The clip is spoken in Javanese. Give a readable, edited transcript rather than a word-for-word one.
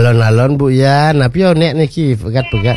alon-alon Bu ya. Nah piye nek niki pegat-pegat.